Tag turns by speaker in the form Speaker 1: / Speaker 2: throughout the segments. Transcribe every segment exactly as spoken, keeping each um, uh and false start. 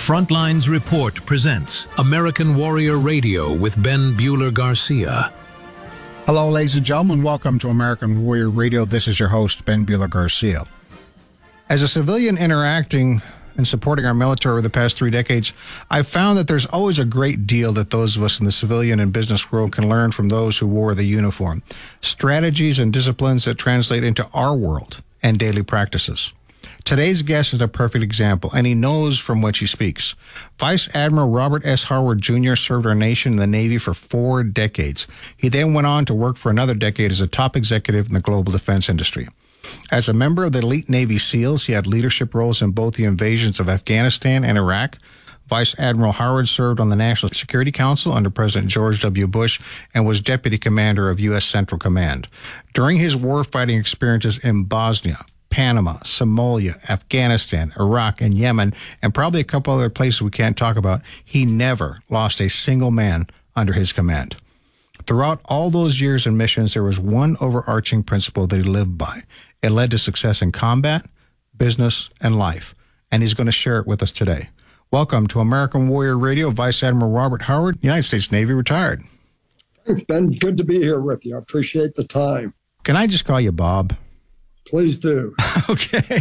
Speaker 1: Frontlines Report presents American Warrior Radio with Ben Bueller Garcia.
Speaker 2: Hello, ladies and gentlemen. Welcome to American Warrior Radio. This is your host, Ben Bueller Garcia. As a civilian interacting and supporting our military over the past three decades, I've found that there's always a great deal that those of us in the civilian and business world can learn from those who wore the uniform. Strategies and disciplines that translate into our world and daily practices. Today's guest is a perfect example, and he knows from which he speaks. Vice Admiral Robert S. Harward Junior served our nation in the Navy for four decades. He then went on to work for another decade as a top executive in the global defense industry. As a member of the elite Navy SEALs, he had leadership roles in both the invasions of Afghanistan and Iraq. Vice Admiral Harward served on the National Security Council under President George W. Bush and was Deputy Commander of U S Central Command. During his warfighting experiences in Bosnia, Panama, Somalia, Afghanistan, Iraq, and Yemen, and probably a couple other places we can't talk about, he never lost a single man under his command. Throughout all those years and missions, there was one overarching principle that he lived by. It led to success in combat, business, and life, and he's going to share it with us today. Welcome to American Warrior Radio, Vice Admiral Robert Harward, United States Navy, retired.
Speaker 3: Thanks, Ben. Good to be here with you. I appreciate the time.
Speaker 2: Can I just call you Bob?
Speaker 3: Please do.
Speaker 2: Okay.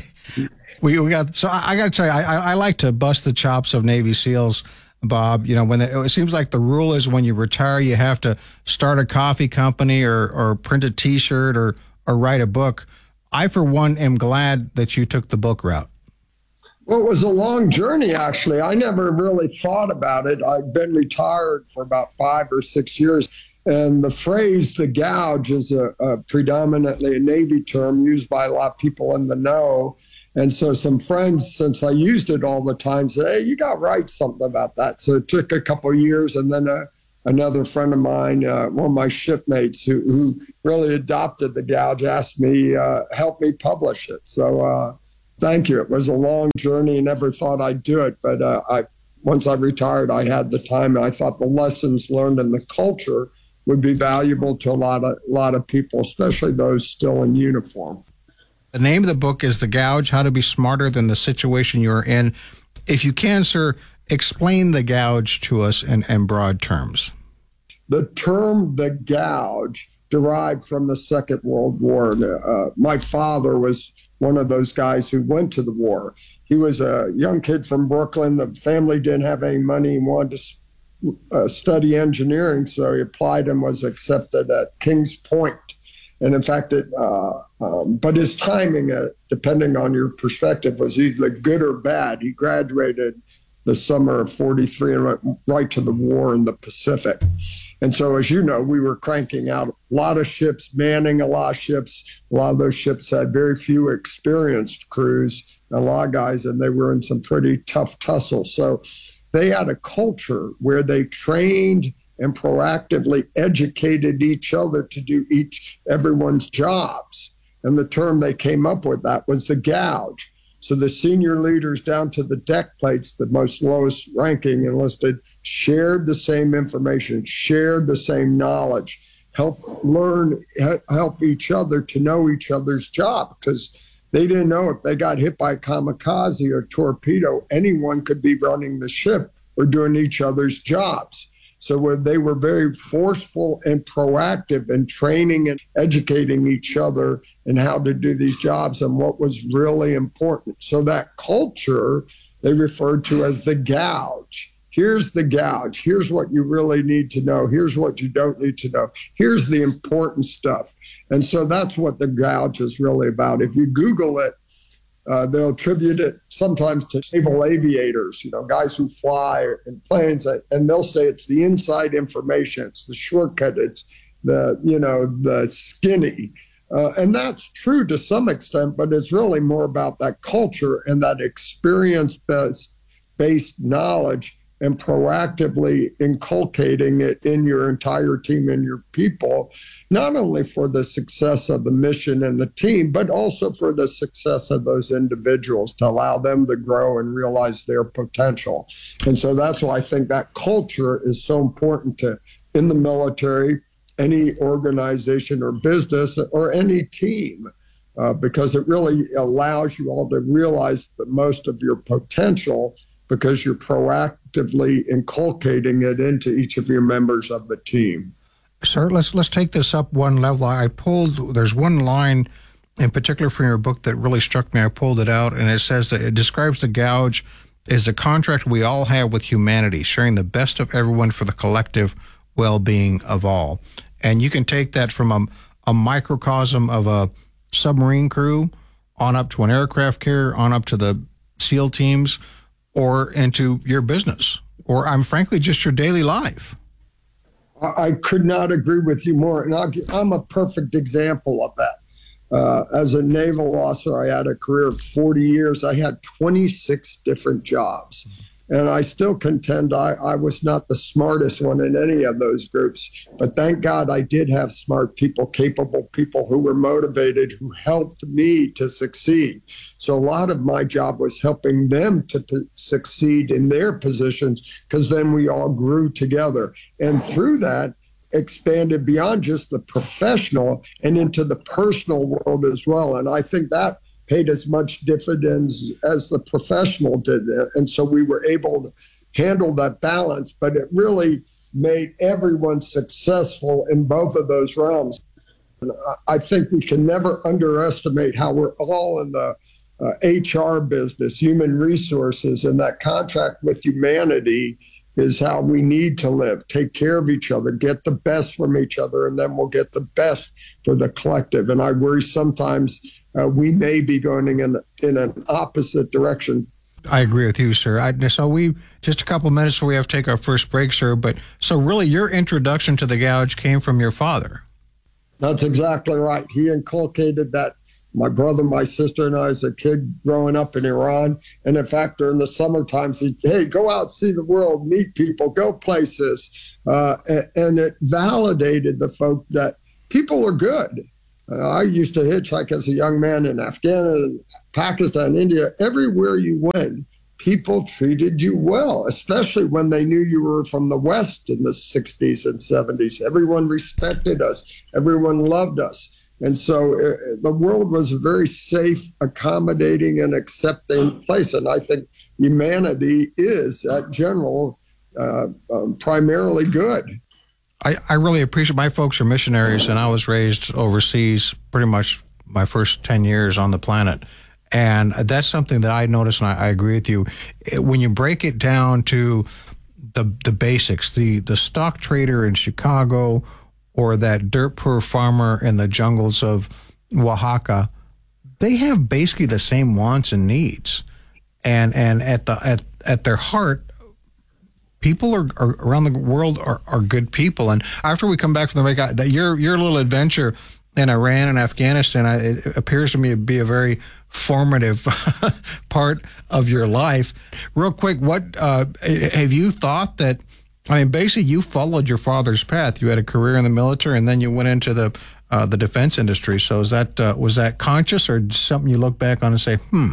Speaker 2: We we got so I, I got to tell you, I, I like to bust the chops of Navy SEALs, Bob. You know, when they, it seems like the rule is when you retire, you have to start a coffee company or or print a T-shirt or or write a book. I, for one, am glad that you took the book route.
Speaker 3: Well, it was a long journey, actually. I never really thought about it. I've been retired for about five or six years. And the phrase, the gouge, is a, a predominantly a Navy term used by a lot of people in the know. And so some friends, since I used it all the time, said, hey, you got to write something about that. So it took a couple of years. And then a, another friend of mine, uh, one of my shipmates who, who really adopted the gouge, asked me, uh, help me publish it. So uh, thank you. It was a long journey. Never thought I'd do it. But uh, I, once I retired, I had the time. And I thought the lessons learned in the culture would be valuable to a lot of lot of people, especially those still in uniform.
Speaker 2: The name of the book is The Gouge, How to Be Smarter Than the Situation You're In. If you can, sir, explain the gouge to us in, in broad terms.
Speaker 3: The term the gouge derived from the Second World War. Uh, my father was one of those guys who went to the war. He was a young kid from Brooklyn. The family didn't have any money. He wanted to Uh, study engineering, so he applied and was accepted at Kings Point. And in fact, it, uh, um, but his timing, uh, depending on your perspective, was either good or bad. He graduated the summer of forty-three and went right to the war in the Pacific. And so, as you know, we were cranking out a lot of ships, manning a lot of ships. A lot of those ships had very few experienced crews, a lot of guys, and they were in some pretty tough tussles. So they had a culture where they trained and proactively educated each other to do each everyone's jobs. And the term they came up with that was the gouge. So the senior leaders down to the deck plates, the most lowest ranking enlisted, shared the same information, shared the same knowledge, helped learn, help each other to know each other's job, because they didn't know if they got hit by a kamikaze or torpedo, anyone could be running the ship or doing each other's jobs. So when they were very forceful and proactive in training and educating each other in how to do these jobs and what was really important. So that culture they referred to as the gouge. Here's the gouge. Here's what you really need to know. Here's what you don't need to know. Here's the important stuff. And so that's what the gouge is really about. If you Google it, uh, they'll attribute it sometimes to naval aviators, you know, guys who fly in planes, and they'll say it's the inside information, it's the shortcut, it's the, you know, the skinny. Uh, and that's true to some extent, but it's really more about that culture and that experience-based based knowledge and proactively inculcating it in your entire team and your people, not only for the success of the mission and the team, but also for the success of those individuals to allow them to grow and realize their potential. And so that's why I think that culture is so important to, in the military, any organization or business or any team, uh, because it really allows you all to realize the most of your potential because you're proactively inculcating it into each of your members of the team.
Speaker 2: Sir, let's let's take this up one level. I pulled, there's one line in particular from your book that really struck me. I pulled it out, and it says that it describes the gouge as a contract we all have with humanity, sharing the best of everyone for the collective well-being of all. And you can take that from a, a microcosm of a submarine crew on up to an aircraft carrier, on up to the SEAL teams, or into your business, or I'm frankly just your daily life.
Speaker 3: I could not agree with you more. And I'm a perfect example of that. Uh, as a naval officer, I had a career of forty years. I had twenty-six different jobs. And I still contend I, I was not the smartest one in any of those groups. But thank God I did have smart people, capable people who were motivated, who helped me to succeed. So a lot of my job was helping them to p- succeed in their positions, because then we all grew together. And through that, expanded beyond just the professional and into the personal world as well. And I think that paid as much dividends as the professional did. And so we were able to handle that balance, but it really made everyone successful in both of those realms. And I think we can never underestimate how we're all in the uh, H R business, human resources, and that contract with humanity is how we need to live, take care of each other, get the best from each other, and then we'll get the best for the collective. And I worry sometimes uh, we may be going in, in an opposite direction.
Speaker 2: I agree with you, sir. I, so we just a couple minutes before we have to take our first break, sir. But so really your introduction to the gouge came from your father.
Speaker 3: That's exactly right. He inculcated that. My brother, my sister, and I, as a kid growing up in Iran. And in fact, during the summer times, he'd, hey, go out, see the world, meet people, go places. Uh, and, and it validated the folk that people are good. Uh, I used to hitchhike as a young man in Afghanistan, Pakistan, India. Everywhere you went, people treated you well, especially when they knew you were from the West in the sixties and seventies. Everyone respected us. Everyone loved us. And so uh, the world was a very safe, accommodating, and accepting place. And I think humanity is, at general, uh, um, primarily good.
Speaker 2: I, I really appreciate, my folks are missionaries, and I was raised overseas pretty much my first ten years on the planet. And that's something that I noticed, and I, I agree with you. It, when you break it down to the the basics, the, the stock trader in Chicago, or that dirt poor farmer in the jungles of Oaxaca, they have basically the same wants and needs. And and at the at, at their heart, people are, are around the world are, are good people. And after we come back from the break, that your your little adventure in Iran and Afghanistan, it appears to me to be a very formative part of your life. Real quick, what uh, have you thought that? I mean, basically, you followed your father's path. You had a career in the military, and then you went into the uh, the defense industry. So, is that uh, was that conscious, or something you look back on and say, "Hmm"?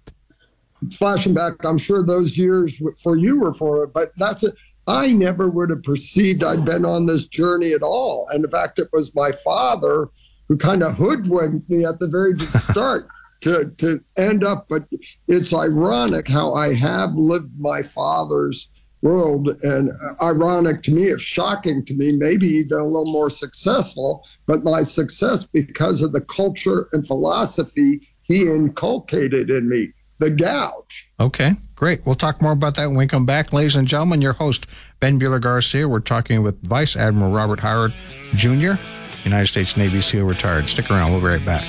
Speaker 3: Flashing back, I'm sure those years for you were for it, but that's it. I never would have perceived I'd been on this journey at all. And in fact, it was my father who kind of hoodwinked me at the very start to to end up. But it's ironic how I have lived my father's world, and ironic to me, it's shocking to me, maybe even a little more successful, but my success because of the culture and philosophy he inculcated in me, the gouge.
Speaker 2: Okay, great. We'll talk more about that when we come back. Ladies and gentlemen, your host, Ben Bueller Garcia. We're talking with Vice Admiral Robert Howard, Junior, United States Navy SEAL retired. Stick around. We'll be right back.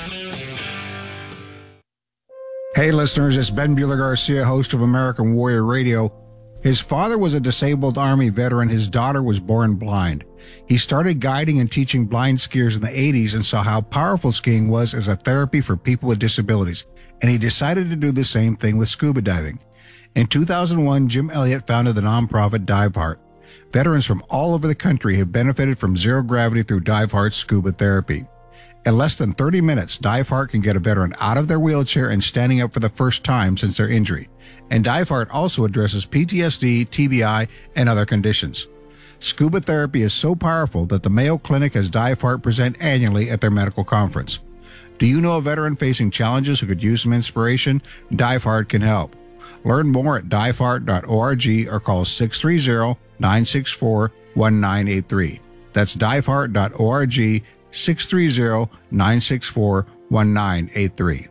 Speaker 2: Hey, listeners, it's Ben Bueller Garcia, host of American Warrior Radio. His father was a disabled Army veteran. His daughter was born blind. He started guiding and teaching blind skiers in the eighties and saw how powerful skiing was as a therapy for people with disabilities. And he decided to do the same thing with scuba diving. In two thousand one, Jim Elliott founded the nonprofit Dive Heart. Veterans from all over the country have benefited from zero gravity through Dive Heart's scuba therapy. In less than thirty minutes, Dive Heart can get a veteran out of their wheelchair and standing up for the first time since their injury. And Dive Heart also addresses P T S D, T B I, and other conditions. Scuba therapy is so powerful that the Mayo Clinic has Dive Heart present annually at their medical conference. Do you know a veteran facing challenges who could use some inspiration? Dive Heart can help. Learn more at die fart dot org or call six three zero, nine six four, one nine eight three. That's die fart dot org, six three zero, nine six four, one nine eight three.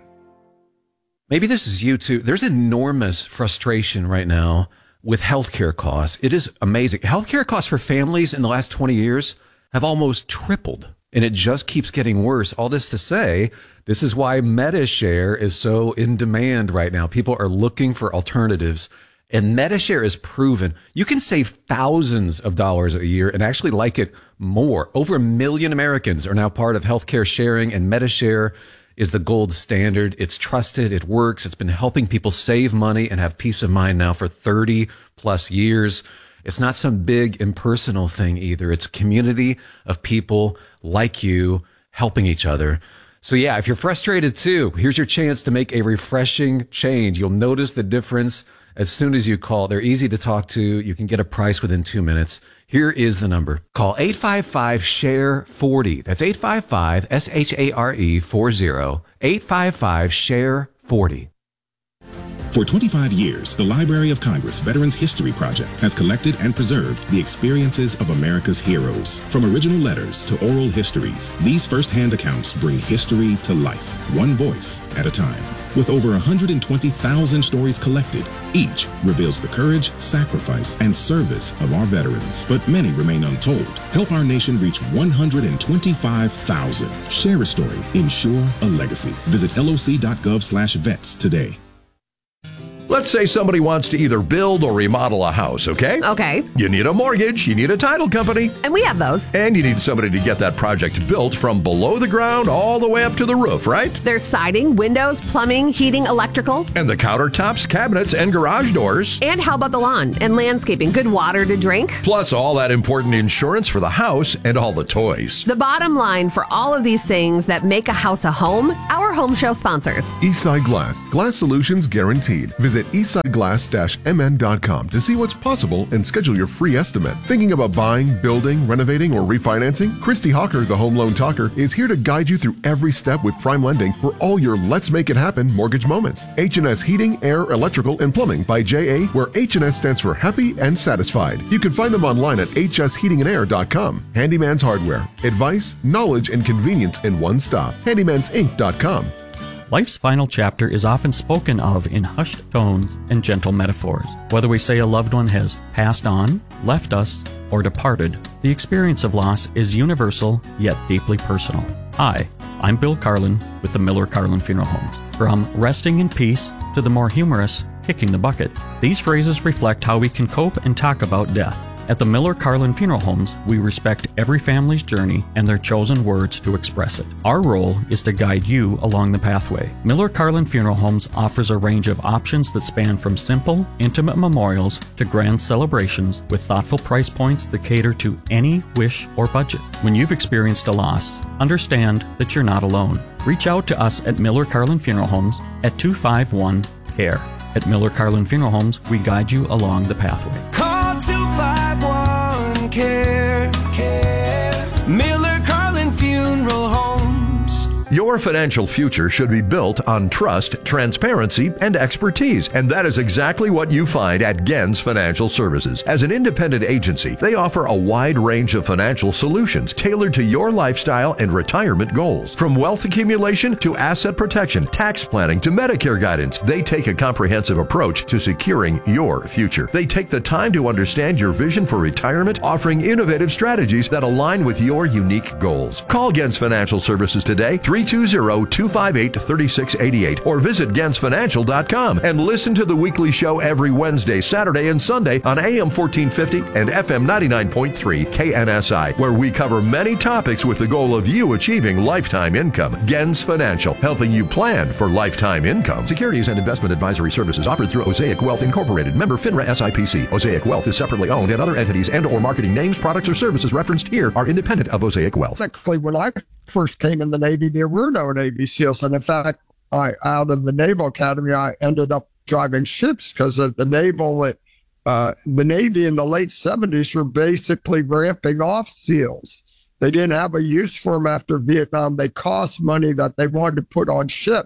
Speaker 4: Maybe this is you too. There's enormous frustration right now with healthcare costs. It is amazing. Healthcare costs for families in the last twenty years have almost tripled, and it just keeps getting worse. All this to say, this is why MediShare is so in demand right now. People are looking for alternatives, and MediShare is proven you can save thousands of dollars a year and actually like it more. Over a million Americans are now part of healthcare sharing, and MediShare is the gold standard. It's trusted. It works. It's been helping people save money and have peace of mind now for thirty plus years. It's not some big impersonal thing either. It's a community of people like you helping each other. So yeah, if you're frustrated too, here's your chance to make a refreshing change. You'll notice the difference as soon as you call. They're easy to talk to. You can get a price within two minutes. Here is the number. Call eight five five, S H A R E, forty. That's eight five five, S H A R E, forty. eight five five, S H A R E, forty.
Speaker 5: For twenty-five years, the Library of Congress Veterans History Project has collected and preserved the experiences of America's heroes. From original letters to oral histories, these first-hand accounts bring history to life, one voice at a time. With over one hundred twenty thousand stories collected, each reveals the courage, sacrifice, and service of our veterans. But many remain untold. Help our nation reach one hundred twenty-five thousand. Share a story. Ensure a legacy. Visit L O C dot gov slash vets today.
Speaker 6: Let's say somebody wants to either build or remodel a house, okay?
Speaker 7: Okay.
Speaker 6: You need a mortgage, you need a title company.
Speaker 7: And we have those.
Speaker 6: And you need somebody to get that project built from below the ground all the way up to the roof, right?
Speaker 7: There's siding, windows, plumbing, heating, electrical.
Speaker 6: And the countertops, cabinets, and garage doors.
Speaker 7: And how about the lawn and landscaping? Good water to drink.
Speaker 6: Plus all that important insurance for the house and all the toys.
Speaker 7: The bottom line for all of these things that make a house a home, our home show sponsors.
Speaker 8: Eastside Glass. Glass solutions guaranteed. Visit eastside glass dash m n dot com to see what's possible and schedule your free estimate. Thinking about buying, building, renovating, or refinancing? Christy Hawker, the Home Loan Talker, is here to guide you through every step with Prime Lending for all your Let's Make It Happen mortgage moments. H and S Heating, Air, Electrical, and Plumbing by J A, where H and S stands for Happy and Satisfied. You can find them online at h s heating and air dot com. Handyman's Hardware. Advice, knowledge, and convenience in one stop. handymans inc dot com.
Speaker 9: Life's final chapter is often spoken of in hushed tones and gentle metaphors. Whether we say a loved one has passed on, left us, or departed, the experience of loss is universal yet deeply personal. Hi, I'm Bill Carlin with the Miller Carlin Funeral Homes. From resting in peace to the more humorous kicking the bucket, these phrases reflect how we can cope and talk about death. At the Miller Carlin Funeral Homes, we respect every family's journey and their chosen words to express it. Our role is to guide you along the pathway. Miller Carlin Funeral Homes offers a range of options that span from simple, intimate memorials to grand celebrations with thoughtful price points that cater to any wish or budget. When you've experienced a loss, understand that you're not alone. Reach out to us at Miller Carlin Funeral Homes at two five one, C A R E. At Miller Carlin Funeral Homes, we guide you along the pathway.
Speaker 10: Call two five one, C A R E, C A R E. Miller Carlin Funeral Homes.
Speaker 6: Your financial future should be built on trust, transparency, and expertise. And that is exactly what you find at Gens Financial Services. As an independent agency, they offer a wide range of financial solutions tailored to your lifestyle and retirement goals. From wealth accumulation to asset protection, tax planning to Medicare guidance, they take a comprehensive approach to securing your future. They take the time to understand your vision for retirement, offering innovative strategies that align with your unique goals. Call Gens Financial Services today, three two zero, two five eight, three six eight eight, or visit gens financial dot com and listen to the weekly show every Wednesday, Saturday, and Sunday on A M fourteen fifty and F M ninety-nine point three K N S I, where we cover many topics with the goal of you achieving lifetime income. Gens Financial, helping you plan for lifetime income. Securities and investment advisory services offered through Osaic Wealth Incorporated, member FINRA S I P C. Osaic Wealth is separately owned, and other entities and or marketing names, products, or services referenced here are independent of Osaic Wealth.
Speaker 3: Actually, when I first came in the Navy, there were no Navy SEALs. And in fact, I out of the Naval Academy, I ended up driving ships because of the naval, uh, the Navy in the late seventies were basically ramping off SEALs. They didn't have a use for them after Vietnam. They cost money that they wanted to put on ships.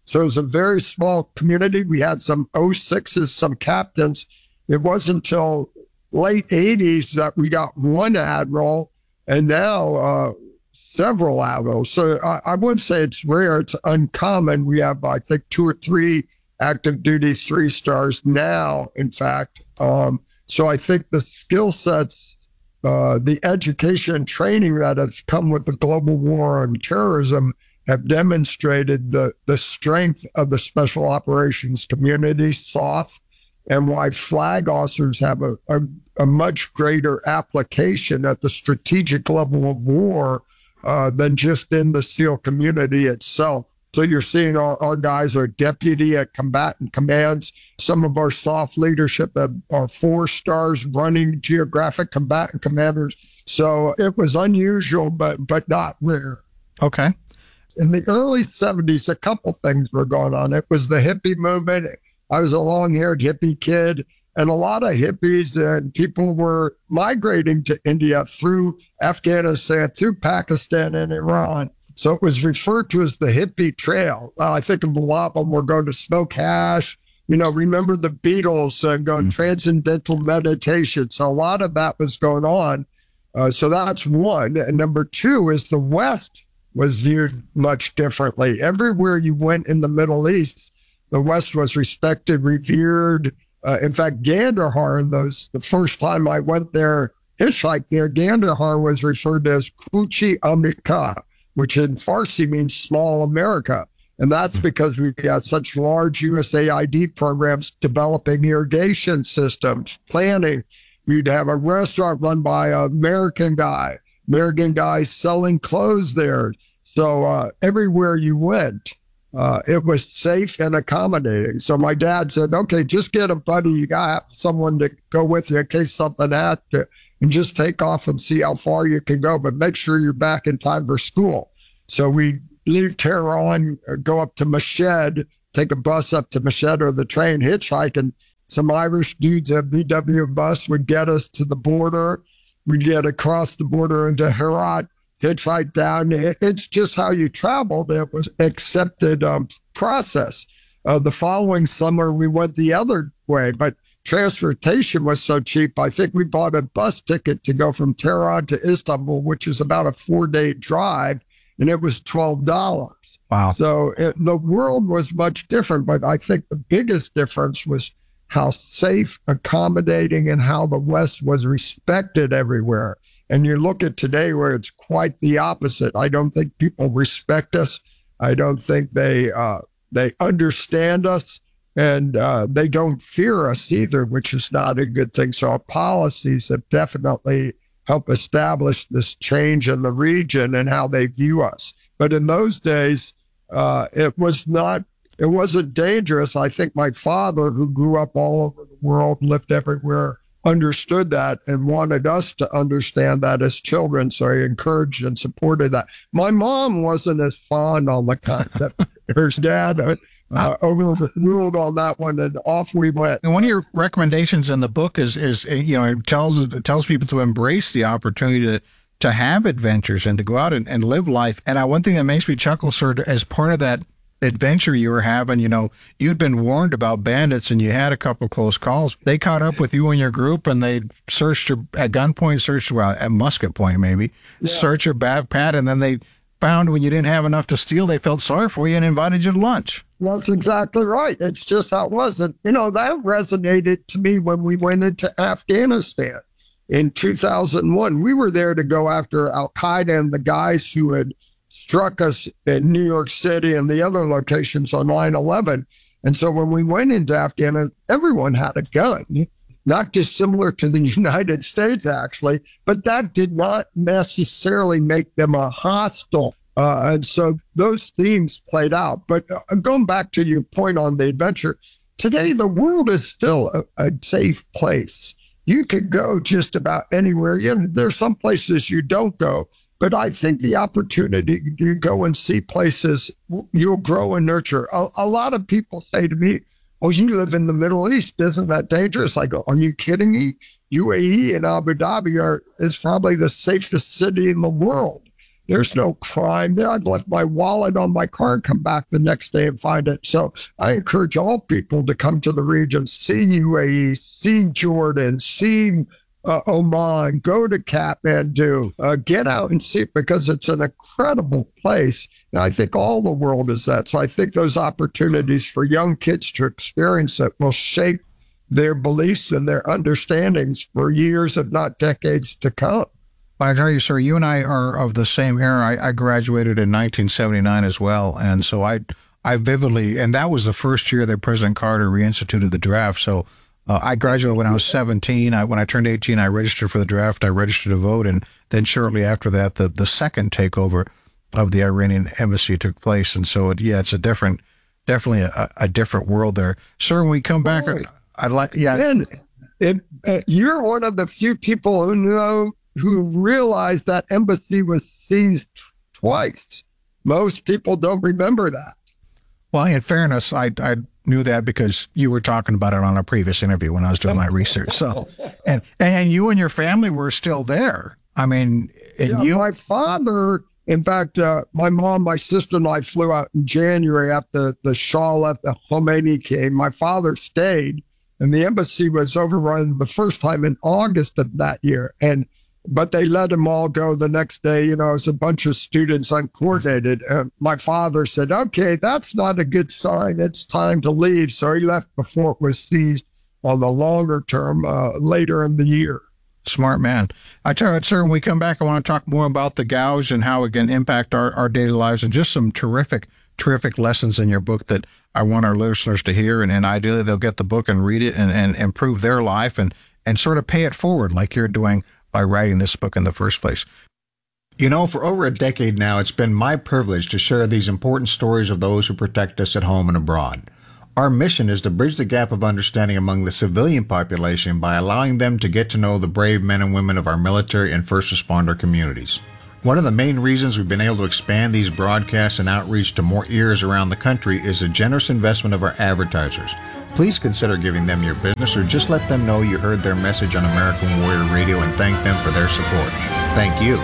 Speaker 3: So it was a very small community. We had some oh sixes, some captains. It wasn't until late eighties that we got one admiral, and now uh, several admirals. So I, I wouldn't say it's rare. It's uncommon. We have, I think, two or three active duty three stars now, in fact. Um, so I think the skill sets, uh, the education and training that has come with the global war on terrorism have demonstrated the, the strength of the special operations community, S O F, and why flag officers have a, a, a much greater application at the strategic level of war uh, than just in the SEAL community itself. So you're seeing our, our guys are deputy at combatant commands. Some of our S O F leadership are four stars running geographic combatant commanders. So it was unusual, but but not rare.
Speaker 2: Okay.
Speaker 3: In the early seventies, a couple things were going on. It was the hippie movement. I was a long-haired hippie kid, and a lot of hippies and people were migrating to India through Afghanistan, through Pakistan and Iran. So it was referred to as the hippie trail. Uh, I think a lot of them were going to smoke hash. You know, remember the Beatles uh, going mm-hmm. transcendental meditation. So a lot of that was going on. Uh, so that's one. And number two is the West was viewed much differently. Everywhere you went in the Middle East, the West was respected, revered. Uh, in fact, Kandahar, those, the first time I went there, hitchhiked there, Kandahar was referred to as Kuchi America, which in Farsi means small America. And that's because we had such large U S A I D programs developing irrigation systems, planning. You'd have a restaurant run by an American guy, American guy selling clothes there. So uh, everywhere you went, uh, it was safe and accommodating. So my dad said, okay, just get a buddy. You got someone to go with you in case something happens, and just take off and see how far you can go, but make sure you're back in time for school. So we leave Tehran, go up to Mashed, take a bus up to Mashed or the train, hitchhike, and some Irish dudes at V W bus would get us to the border. We'd get across the border into Herat, hitchhike down. It's just how you traveled. It was accepted um, process. Uh, the following summer, we went the other way, but transportation was so cheap. I think we bought a bus ticket to go from Tehran to Istanbul, which is about a four-day drive, and it was twelve dollars.
Speaker 2: Wow.
Speaker 3: So it, the world was much different, but I think the biggest difference was how safe, accommodating, and how the West was respected everywhere. And you look at today where it's quite the opposite. I don't think people respect us. I don't think they uh, they understand us, and uh, they don't fear us either, which is not a good thing. So our policies have definitely helped establish this change in the region and how they view us. But in those days, uh, it was not, it wasn't dangerous. I think my father, who grew up all over the world, lived everywhere, understood that and wanted us to understand that as children. So he encouraged and supported that. My mom wasn't as fond on the concept. Her dad uh, uh, overruled on that one, and off we went.
Speaker 2: And one of your recommendations in the book is, is you know, it tells it tells people to embrace the opportunity to to have adventures and to go out and, and live life. And I, one thing that makes me chuckle, sir, as part of that adventure you were having, you know, you'd been warned about bandits and you had a couple close calls. They caught up with you and your group, and they searched your, at gunpoint, searched, well, at musket point maybe, yeah. searched your backpack, and then they found when you didn't have enough to steal, they felt sorry for you and invited you to lunch.
Speaker 3: That's exactly right. It's just how it was. And, you know, that resonated to me when we went into Afghanistan in two thousand one. We were there to go after Al-Qaeda and the guys who had struck us in New York City and the other locations on nine eleven. And so when we went into Afghanistan, everyone had a gun, not dissimilar to the United States, actually, but that did not necessarily make them a hostile. Uh, and so those themes played out. But uh, going back to your point on the adventure, today the world is still a, a safe place. You could go just about anywhere. You know, there's some places you don't go. But I think the opportunity to go and see places, you'll grow and nurture. A, a lot of people say to me, oh, you live in the Middle East. Isn't that dangerous? I go, are you kidding me? U A E and Abu Dhabi are is probably the safest city in the world. There's no crime there. I'd left my wallet on my car and come back the next day and find it. So I encourage all people to come to the region, see U A E, see Jordan, see uh, Oman, go to Kathmandu, uh, get out and see it because it's an incredible place. And I think all the world is that. So I think those opportunities for young kids to experience it will shape their beliefs and their understandings for years, if not decades, to come.
Speaker 2: I tell you, sir, you and I are of the same era. I, I graduated in nineteen seventy-nine as well. And so I I vividly, and that was the first year that President Carter reinstituted the draft. So uh, I graduated when I was seventeen. I, when I turned eighteen, I registered for the draft. I registered to vote. And then shortly after that, the, the second takeover of the Iranian embassy took place. And so, it, yeah, it's a different, definitely a, a different world there. Sir, when we come back, I'd like, yeah.
Speaker 3: And it, uh, you're one of the few people who know who realized that embassy was seized twice. Most people don't remember that.
Speaker 2: Well, in fairness, I I knew that because you were talking about it on a previous interview when I was doing my research. So, and and you and your family were still there. I mean, and
Speaker 3: yeah,
Speaker 2: you.
Speaker 3: My father, in fact, uh, my mom, my sister, and I flew out in January after the Shah left. The Khomeini came. My father stayed, and the embassy was overrun the first time in August of that year, and. But they let them all go the next day. You know, it was a bunch of students uncoordinated. And my father said, okay, that's not a good sign. It's time to leave. So he left before it was seized on the longer term uh, later in the year.
Speaker 2: Smart man. I tell you what, sir, when we come back, I want to talk more about the gouge and how it can impact our, our daily lives and just some terrific, terrific lessons in your book that I want our listeners to hear. And, and ideally, they'll get the book and read it and, and improve their life and, and sort of pay it forward like you're doing by writing this book in the first place. You know, for over a decade now, it's been my privilege to share these important stories of those who protect us at home and abroad. Our mission is to bridge the gap of understanding among the civilian population by allowing them to get to know the brave men and women of our military and first responder communities. One of the main reasons we've been able to expand these broadcasts and outreach to more ears around the country is the generous investment of our advertisers. Please consider giving them your business or just let them know you heard their message on American Warrior Radio and thank them for their support. Thank you.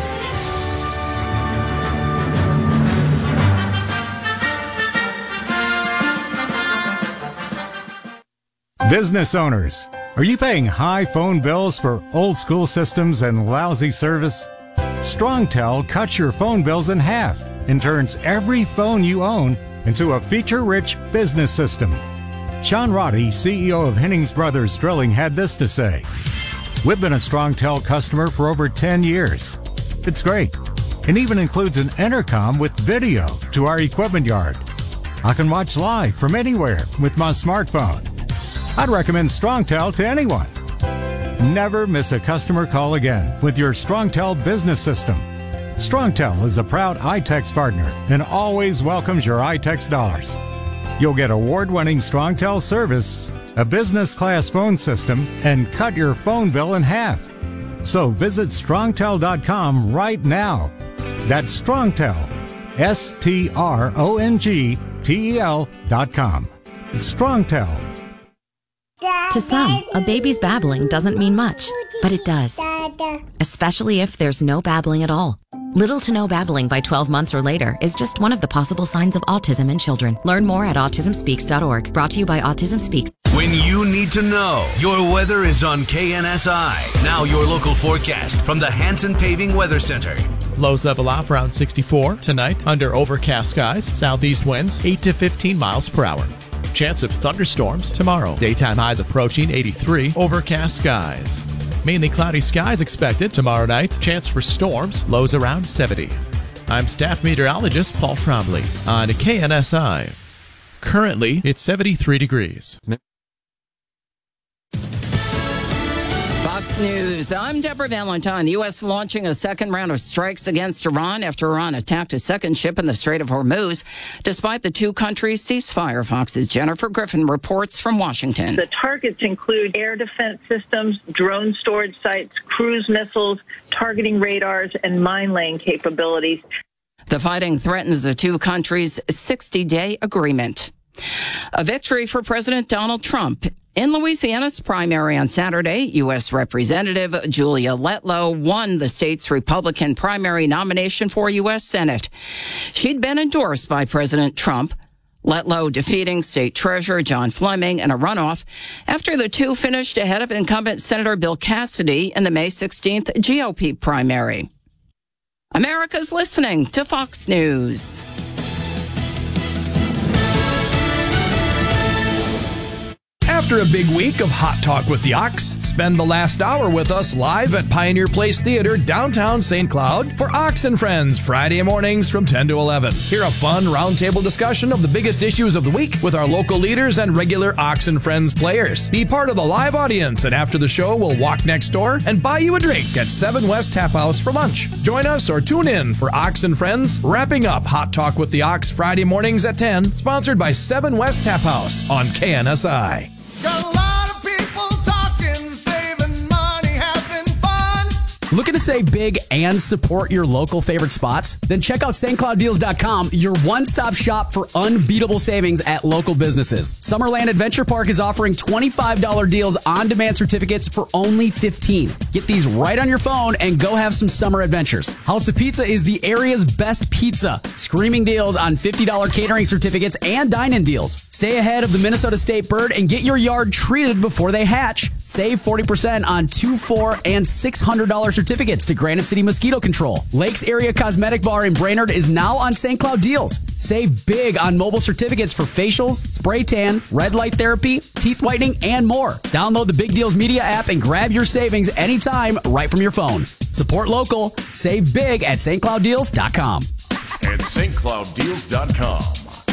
Speaker 11: Business owners, are you paying high phone bills for old school systems and lousy service? StrongTel cuts your phone bills in half and turns every phone you own into a feature-rich business system. Sean Roddy, C E O of Hennings Brothers Drilling, had this to say. We've been a StrongTel customer for over ten years. It's great. It even includes an intercom with video to our equipment yard. I can watch live from anywhere with my smartphone. I'd recommend StrongTel to anyone. Never miss a customer call again with your StrongTel business system. StrongTel is a proud iTex partner and always welcomes your iTex dollars. You'll get award-winning StrongTel service, a business-class phone system, and cut your phone bill in half. So visit strongtel dot com right now. That's StrongTel, S T R O N G T E L dot com. It's StrongTel.
Speaker 12: To some, a baby's babbling doesn't mean much, but it does. Especially if there's no babbling at all. Little to no babbling by twelve months or later is just one of the possible signs of autism in children. Learn more at autism speaks dot org. Brought to you by Autism Speaks.
Speaker 13: When you need to know, your weather is on K N S I. Now your local forecast from the Hanson Paving Weather Center.
Speaker 14: Lows level off around sixty-four. Tonight, under overcast skies, southeast winds eight to fifteen miles per hour. Chance of thunderstorms tomorrow. Daytime highs approaching eighty-three. Overcast skies. Mainly cloudy skies expected tomorrow night. Chance for storms. Lows around seventy. I'm staff meteorologist Paul Trombley on K N S I. Currently, it's seventy-three degrees.
Speaker 15: Fox News. I'm Deborah Valentine. The U S launching a second round of strikes against Iran after Iran attacked a second ship in the Strait of Hormuz, despite the two countries' ceasefire. Fox's Jennifer Griffin reports from Washington.
Speaker 16: The targets include air defense systems, drone storage sites, cruise missiles, targeting radars, and mine laying capabilities.
Speaker 15: The fighting threatens the two countries' sixty-day agreement. A victory for President Donald Trump. In Louisiana's primary on Saturday, U S. Representative Julia Letlow won the state's Republican primary nomination for U S. Senate. She'd been endorsed by President Trump, Letlow defeating State Treasurer John Fleming in a runoff after the two finished ahead of incumbent Senator Bill Cassidy in the May sixteenth G O P primary. America's listening to Fox News.
Speaker 17: After a big week of Hot Talk with the Ox, spend the last hour with us live at Pioneer Place Theater, downtown Saint Cloud, for Ox and Friends, Friday mornings from ten to eleven. Hear a fun roundtable discussion of the biggest issues of the week with our local leaders and regular Ox and Friends players. Be part of the live audience, and after the show, we'll walk next door and buy you a drink at seven West Tap House for lunch. Join us or tune in for Ox and Friends, wrapping up Hot Talk with the Ox Friday mornings at ten, sponsored by seven West Tap House on K N S I.
Speaker 10: Got a lot of people talking, saving money, having fun.
Speaker 18: Looking to save big and support your local favorite spots? Then check out Saint Cloud Deals dot com, your one-stop shop for unbeatable savings at local businesses. Summerland Adventure Park is offering twenty-five dollars deals on-demand certificates for only fifteen dollars. Get these right on your phone and go have some summer adventures. House of Pizza is the area's best pizza. Screaming deals on fifty dollars catering certificates and dine-in deals. Stay ahead of the Minnesota State bird and get your yard treated before they hatch. Save forty percent on two, four, and six hundred dollars certificates to Granite City Mosquito Control. Lakes Area Cosmetic Bar in Brainerd is now on Saint Cloud Deals. Save big on mobile certificates for facials, spray tan, red light therapy, teeth whitening, and more. Download the Big Deals Media app and grab your savings anytime right from your phone. Support local. Save big at Saint Cloud Deals dot com.
Speaker 19: And Saint Cloud Deals dot com.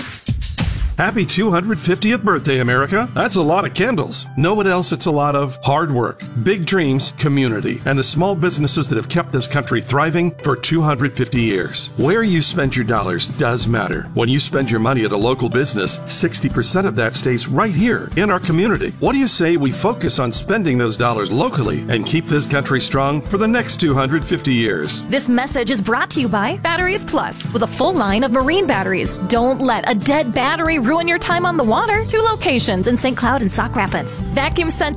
Speaker 20: Happy two hundred fiftieth birthday, America. That's a lot of candles. Know what else it's a lot of? Hard work, big dreams, community, and the small businesses that have kept this country thriving for two hundred fifty years. Where you spend your dollars does matter. When you spend your money at a local business, sixty percent of that stays right here in our community. What do you say we focus on spending those dollars locally and keep this country strong for the next two hundred fifty years?
Speaker 21: This message is brought to you by Batteries Plus, with a full line of marine batteries. Don't let a dead battery ruin your time on the water. Two locations in Saint Cloud and Sauk Rapids. Vacuum Center